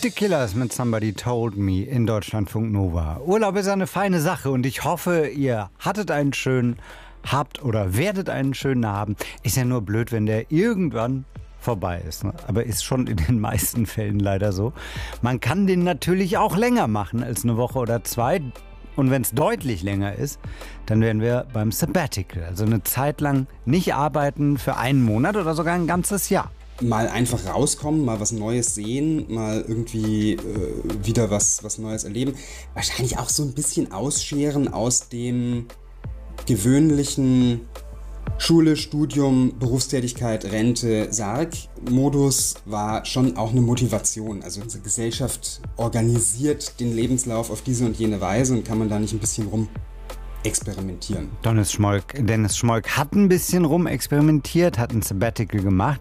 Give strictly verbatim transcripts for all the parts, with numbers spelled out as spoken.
The Killers mit Somebody Told Me in Deutschlandfunk Nova. Urlaub ist eine feine Sache und ich hoffe, ihr hattet einen schönen, habt oder werdet einen schönen haben. Ist ja nur blöd, wenn der irgendwann vorbei ist. Ne? Aber ist schon in den meisten Fällen leider so. Man kann den natürlich auch länger machen als eine Woche oder zwei. Und wenn es deutlich länger ist, dann wären wir beim Sabbatical. Also eine Zeit lang nicht arbeiten für einen Monat oder sogar ein ganzes Jahr. Mal einfach rauskommen, mal was Neues sehen, mal irgendwie äh, wieder was, was Neues erleben. Wahrscheinlich auch so ein bisschen ausscheren aus dem gewöhnlichen Schule, Studium, Berufstätigkeit, Rente, Sarg-Modus war schon auch eine Motivation. Also unsere Gesellschaft organisiert den Lebenslauf auf diese und jene Weise und kann man da nicht ein bisschen rum experimentieren. Dennis Schmolk, Dennis Schmolk hat ein bisschen rumexperimentiert, hat ein Sabbatical gemacht.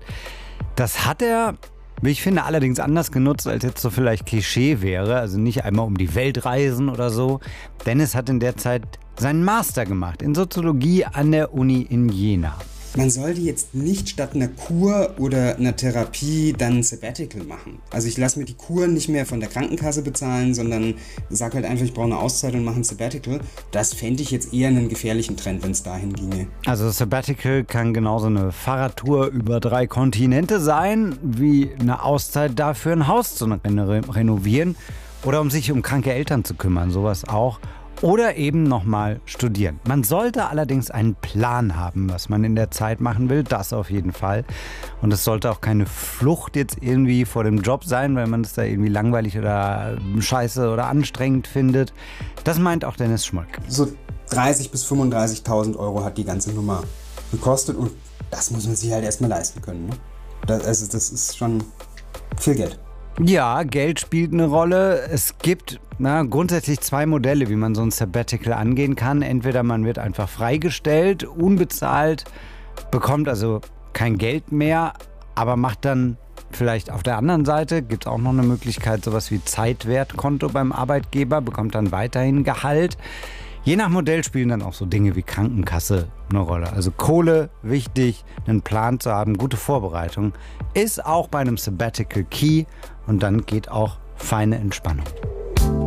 Das hat er, wie ich finde, allerdings anders genutzt, als jetzt so vielleicht Klischee wäre. Also nicht einmal um die Welt reisen oder so. Dennis hat in der Zeit seinen Master gemacht in Soziologie an der Uni in Jena. Man sollte jetzt nicht statt einer Kur oder einer Therapie dann ein Sabbatical machen. Also ich lasse mir die Kur nicht mehr von der Krankenkasse bezahlen, sondern sage halt einfach, ich brauche eine Auszeit und mache ein Sabbatical. Das fände ich jetzt eher einen gefährlichen Trend, wenn es dahin ginge. Also Sabbatical kann genauso eine Fahrradtour über drei Kontinente sein, wie eine Auszeit dafür ein Haus zu renovieren oder um sich um kranke Eltern zu kümmern, sowas auch. Oder eben nochmal studieren. Man sollte allerdings einen Plan haben, was man in der Zeit machen will. Das auf jeden Fall. Und es sollte auch keine Flucht jetzt irgendwie vor dem Job sein, weil man es da irgendwie langweilig oder scheiße oder anstrengend findet. Das meint auch Dennis Schmolk. So dreißigtausend bis fünfunddreißigtausend Euro hat die ganze Nummer gekostet. Und das muss man sich halt erstmal leisten können. Ne? Das, also das ist schon viel Geld. Ja, Geld spielt eine Rolle. Es gibt na, grundsätzlich zwei Modelle, wie man so ein Sabbatical angehen kann. Entweder man wird einfach freigestellt, unbezahlt, bekommt also kein Geld mehr, aber macht dann vielleicht auf der anderen Seite, gibt es auch noch eine Möglichkeit, sowas wie Zeitwertkonto beim Arbeitgeber, bekommt dann weiterhin Gehalt. Je nach Modell spielen dann auch so Dinge wie Krankenkasse eine Rolle. Also Kohle, wichtig, einen Plan zu haben, gute Vorbereitung, ist auch bei einem Sabbatical key und dann geht auch feine Entspannung.